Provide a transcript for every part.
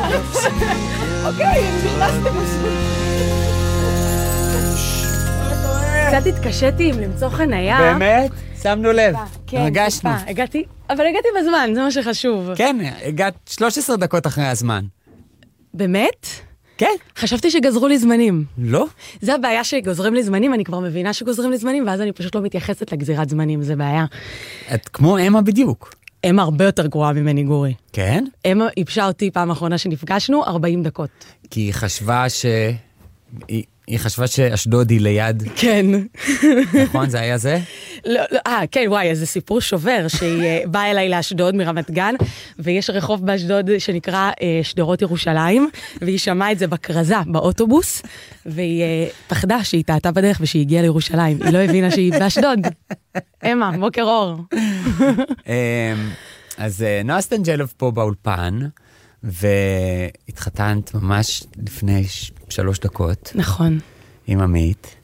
אוקיי, נכנסתם משהו. קצת התקשיתי עם למצוא חנייה. באמת? שמנו לב. הרגשנו. הגעתי, אבל הגעתי בזמן, זה מה שחשוב. כן, הגעת 13 דקות אחרי הזמן. באמת? כן. חשבתי שגזרו לי זמנים. לא? זה הבעיה שגוזרים לי זמנים, אני כבר מבינה שגוזרים לי זמנים, ואז אני פשוט לא מתייחסת לגזירת זמנים, זה בעיה. את כמו אמא בדיוק. אמא הרבה יותר גרועה ממני, גורי. כן? אמא איפשה אותי פעם האחרונה שנפגשנו, 40 דקות. כי היא חשבה שאשדוד היא ליד. כן. נכון, זה היה זה? לא, כן, וואי, איזה סיפור שובר, שהיא באה אליי לאשדוד מרמת גן, ויש רחוב באשדוד שנקרא שדרות ירושלים, והיא שמעה את זה בכרזה, באוטובוס, והיא פחדה שהיא טעתה בדרך ושהיא הגיעה לירושלים. היא לא הבינה שהיא באשדוד. אמא, בוקר אור. אז נועה סטנג'לוב פה באולפן, והתחתנת ממש לפני 3 דקות. נכון. עם עמית.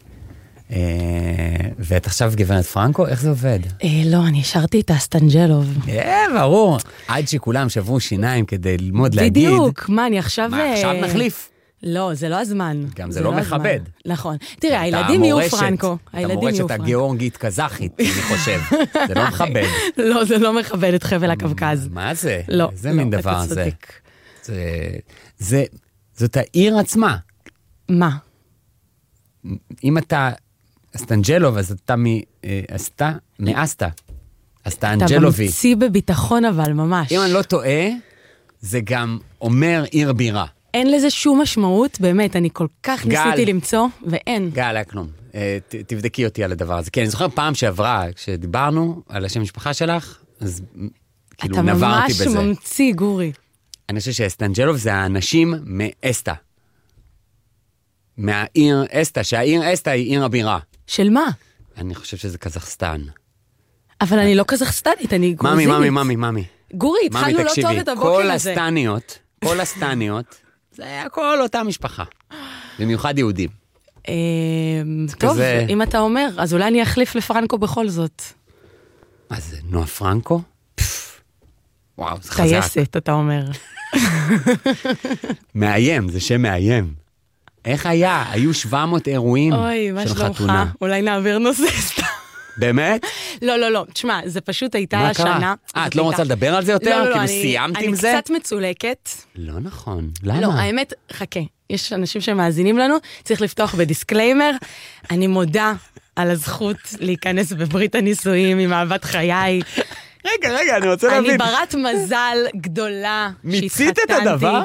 ואת עכשיו גברת פרנקו, איך זה עובד? לא, אני השארתי את הסטנג'לוב. ברור. עד שכולם שברו שיניים כדי ללמוד להגיד. בדיוק, מה, אני עכשיו... מה, עכשיו נחליף? לא, זה לא הזמן. גם זה לא מכבד. נכון. תראה, הילדים יהיו פרנקו. אתה מורשת הגיאורגית קזחית, אני חושב. זה לא מכבד. לא, זה לא מכבד את חבל הקווקז. מה זה? לא. זה מין דבר זה. זאת העיר עצמה. מה? אם אתה סטנג'לוב, אז אתה מאסתה. אתה אנג'לובי. אתה ממציא בביטחון אבל, ממש. אם אני לא טועה, זה גם אומר עיר בירה. אין לזה שום משמעות, באמת, אני כל כך ניסיתי למצוא, ואין. גל, היה כלום. תבדקי אותי על הדבר הזה. כי אני זוכר פעם שעברה, כשדיברנו על השם משפחה שלך, אז כאילו נברתי בזה. אתה ממש ממציא, גורי. אני חושב שסטנג'לוב זה האנשים מאסתה. מהעיר אסתה, שהעיר אסתה היא עיר הבירה. של מה? אני חושב שזה קזחסטן. אבל אני לא קזחסטנית, אני גרוזינית. ממי. גורי, התחלנו לא טוב את הבוקר הזה. כל הסטניות, זה הכל אותה משפחה. במיוחד יהודים. טוב, אם אתה אומר, אז אולי אני אחליף לפרנקו בכל זאת. מה זה, נועה פרנקו? וואו, זה חזק. טייסת, אתה אומר. מאיים, זה שם מאיים. איך היה? היו 700 אירועים של חתונה. אוי, מה שלומך? אולי נעביר נושא סתם. באמת? לא. תשמע, זה פשוט הייתה שנה. את לא רוצה לדבר על זה יותר? כאילו סיימת עם זה? אני קצת מצולקת. לא נכון. למה? לא, האמת, חכה. יש אנשים שמאזינים לנו, צריך לפתוח בדיסקליימר. אני מודה על הזכות להיכנס בברית הנישואים עם אהבת חיי. רגע, אני רוצה להבין. אני ברת מזל גדולה שהתחתנתי. מיצית את הדבר?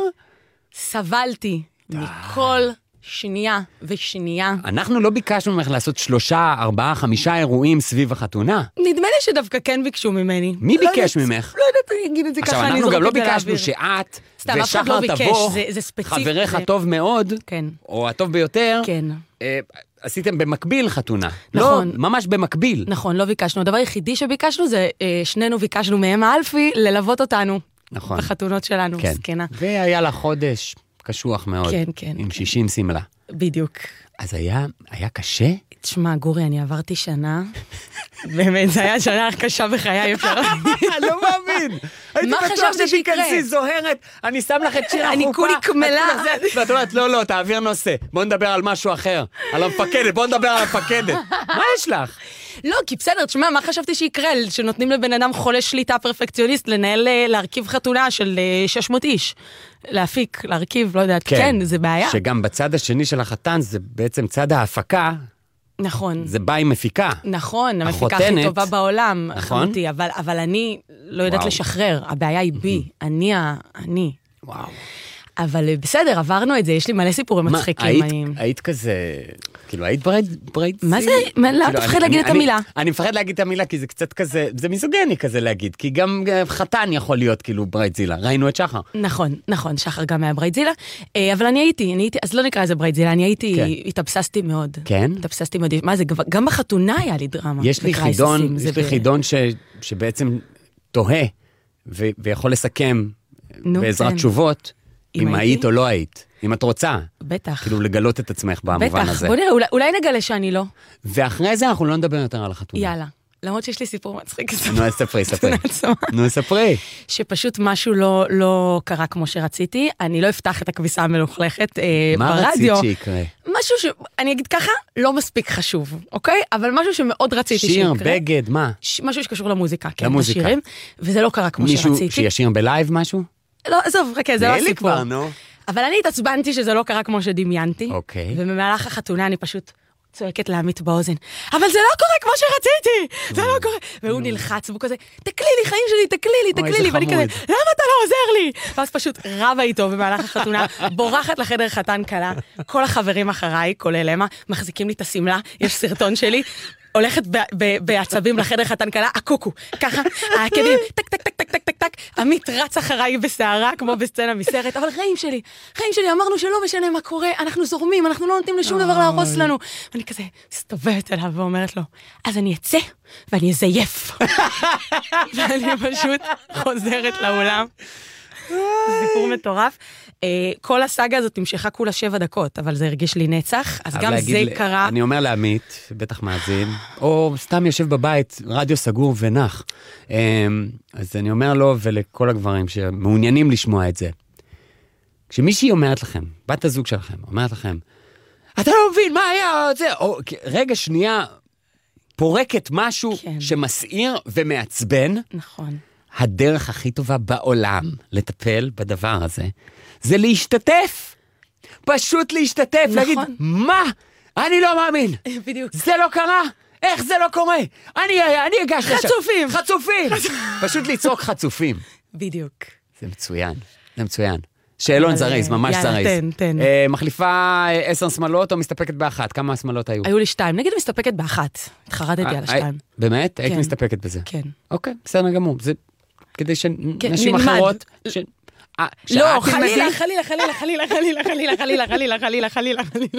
סבלתי מכל שנייה ושנייה. אנחנו לא ביקשנו ממך לעשות 3, 4, 5 אירועים סביב החתונה. נדמה לי שדווקא כן ביקשו ממני. מי ביקש ממך? לא יודעת, אני אגיד את זה ככה, אני זורקת את זה לאוויר. עכשיו, אנחנו גם לא ביקשנו שאת ושחר תבוא, חברך הטוב מאוד, או הטוב ביותר, עשיתם במקביל חתונה. נכון. לא, ממש במקביל. נכון, לא ביקשנו. הדבר היחידי שביקשנו זה, שנינו ביקשנו מהם אלפי ללוות אותנו. נכון. בחתונות שלנו, סכנה. והיה לה חודש קשוח מאוד. כן. עם 60 סמלה. בדיוק. אז היה קשה? תשמע, גורי, אני עברתי שנה. באמת, זו הייתה שנה קשה בחיי, אפשר. לא מאמין. מה חשבת שיקרה? תיכנסי זוהרת, אני שם לך את שיר החופה. אני כולי קמלה. ואת אומרת, לא, תעביר נושא. בוא נדבר על משהו אחר. על המפקדת, בוא נדבר על המפקדת. מה יש לך? לא, כי בסדר, תשמע, מה חשבתי שיקרה? שנותנים לבן אדם חולה שליטה פרפקציוניסט, להרכיב חתונה של 600 איש. להפיק, להרכיב, לא יודעת. כן, זה בעיה. שגם בצד השני של החתן, זה בעצם צד ההפקה. נכון. זה בא עם מפיקה. נכון, המפיקה הכי טובה בעולם. נכון. אבל אני לא יודעת לשחרר. הבעיה היא בי. אני. וואו. אבל בסדר, עברנו את זה, יש לי מלא סיפורים מצחיקים. היית כזה, כאילו, היית ברייד? מה זה? למה אתה מפחד להגיד את המילה? אני מפחד להגיד את המילה, כי זה קצת כזה, זה מיזוגני כזה להגיד, כי גם חתן יכול להיות כאילו בריידזילה, ראינו את שחר. נכון, שחר גם היה בריידזילה, אבל אני הייתי, אז לא נקרא איזה בריידזילה, אני הייתי, התאבססתי מאוד. כן? התאבססתי מאוד, מה זה, גם בחתונה היה לי דרמה. יש לי חידון שבעצם תוהה, ויכול לסכם בעזרת תשובות, אם היית או לא היית, אם את רוצה. בטח. כאילו לגלות את עצמך במובן הזה. בטח, בוא נראה, אולי נגלה שאני לא. ואחרי זה אנחנו לא נדבר יותר על החתונה. יאללה. למרות שיש לי סיפור מצחיק. נו, ספרי. נו, ספרי. שפשוט משהו לא קרה כמו שרציתי, אני לא אפתח את הכביסה המלוכלכת ברדיו. מה רצית שיקרה? משהו אני אגיד ככה, לא מספיק חשוב, אוקיי? אבל משהו שמאוד רציתי שיקרה. שיר, בגד, מה? משהו שקשור למוזיקה, כן, למוזיקה. בשירים, וזה לא קרה כמו שרציתי. מישהו שישיר בלייב משהו? לא, עזוב, רק זה לא הסיפור. כבר, נו. אבל אני התעצבנתי שזה לא קרה כמו שדמיינתי. אוקיי. ובמהלך החתונה אני פשוט צועקת לעמית באוזן. אבל זה לא קורה כמו שרציתי! זה לא קורה. והוא נלחץ, והוא כזה, תקלי לי, חיים שלי, תקלי לי. ואני כזה, למה אתה לא עוזר לי? ואז פשוט רבה איתו במהלך החתונה, בורחת לחדר חתן קלה, כל החברים אחריי, כולל אמה, מחזיקים לי את הסמלה, יש סרטון שלי, הולכת בעצבים לחדר חתן קלה, הקוקו, ככה, העקבים, טק, טק, טק, טק, טק, טק, טק, עמית רץ אחריי בסערה, כמו בסצנה מסרט, אבל חיים שלי, אמרנו שלא משנה מה קורה, אנחנו זורמים, אנחנו לא נותנים לשום דבר להרוס לנו. ואני כזה מסתובבת אליו ואומרת לו, אז אני אצא ואני אזייף. ואני פשוט חוזרת לאולם. סיפור מטורף. כל הסאגה הזאת נמשכה כולה 7 דקות, אבל זה הרגיש לי נצח, אז גם זה קרה. אני אומר לעמית, בטח מאזין, או סתם יושב בבית, רדיו סגור ונח. אז אני אומר לו ולכל הגברים שמעוניינים לשמוע את זה. כשמישהי אומרת לכם, בת הזוג שלכם, אומרת לכם, אתה לא מבין מה היה זה, או רגע שנייה, פורקת משהו שמסעיר ומעצבן. נכון. הדרך הכי טובה בעולם לטפל בדבר הזה, זה להשתתף. פשוט להשתתף, להגיד, מה? אני לא מאמין. בדיוק. זה לא קרה? איך זה לא קורה? אני אגש לשם. חצופים. פשוט לצעוק חצופים. בדיוק. זה מצוין. שאלון זריז, ממש זריז. תן. מחליפה 10 שמלות או מסתפקת באחת? כמה שמלות היו? היו לי 2, נגיד מסתפקת באחת. התחרטתי על 2. באמת? היית מסתפקת בזה? כן. אוקיי, בסדר גמור. זה כדי שנשים אחרות... לא, חלילה.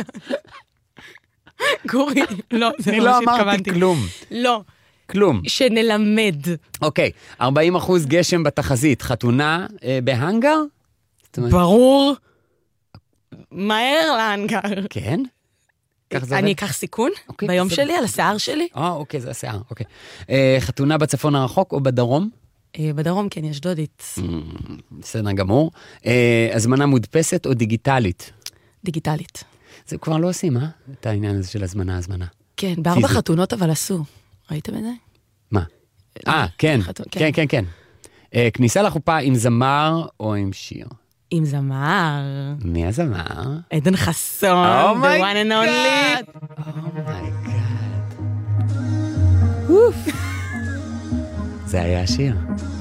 גורי, לא, זה אני לא אמרתי כלום. לא. כלום. שנלמד. אוקיי, 40% גשם בתחזית, חתונה בהנגר? ברור. מהר להנגר. כן? אני אקח סיכון ביום שלי, על השיער שלי. אוקיי, זה השיער, אוקיי. חתונה בצפון הרחוק או בדרום? בדרום, כן, יש דודית. בסדר גמור. הזמנה מודפסת או דיגיטלית? דיגיטלית. זה כבר לא עושים, את העניין הזה של הזמנה. כן, ב4 חתונות אבל עשו. ראיתם את זה? מה? כן. כניסה לחופה עם זמר או עם שיר? עם זמר. מי הזמר? עדן חסון, the one and only. זה היה השיר.